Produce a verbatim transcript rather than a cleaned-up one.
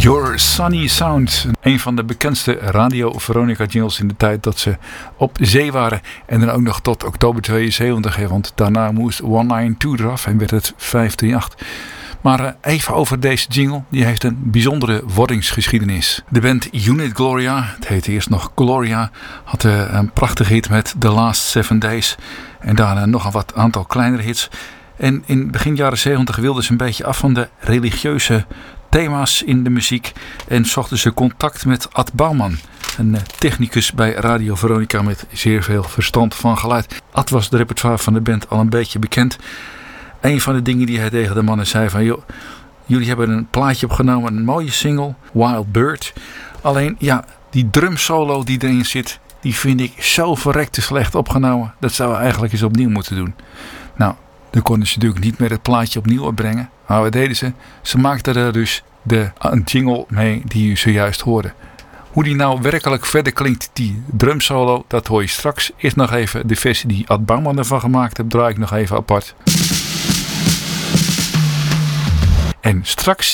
Your Sunny Sound. Een van de bekendste Radio Veronica jingles in de tijd dat ze op zee waren. En dan ook nog tot oktober tweeënzeventig. Want daarna moest honderdnegenentwintig eraf en werd het vijfhonderdachtendertig. Maar even over deze jingle. Die heeft een bijzondere wordingsgeschiedenis. De band Unit Gloria, het heette eerst nog Gloria, had een prachtige hit met The Last Seven Days. En daarna nog een wat aantal kleinere hits. En in begin jaren zeventig wilden ze een beetje af van de religieuze thema's in de muziek. En zochten ze contact met Ad Bouwman. Een technicus bij Radio Veronica met zeer veel verstand van geluid. Ad was de repertoire van de band al een beetje bekend. Een van de dingen die hij tegen de mannen zei van... joh, jullie hebben een plaatje opgenomen, een mooie single, Wild Bird. Alleen, ja, die drumsolo die erin zit, die vind ik zo verrekte slecht opgenomen. Dat zouden we eigenlijk eens opnieuw moeten doen. Nou, dan konden ze natuurlijk niet meer het plaatje opnieuw opbrengen. Maar wat deden ze? Ze maakten er dus de jingle mee die u zojuist hoorde. Hoe die nou werkelijk verder klinkt, die drumsolo, dat hoor je straks. Eerst nog even de versie die Ad Bouwman ervan gemaakt heeft, draai ik nog even apart. En straks